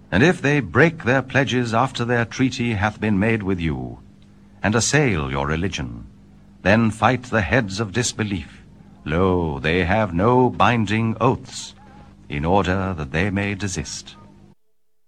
And if they break their pledges after their treaty hath been made with you, and assail your religion, then fight the heads of disbelief. Lo, they have no binding oaths, in order that they may desist.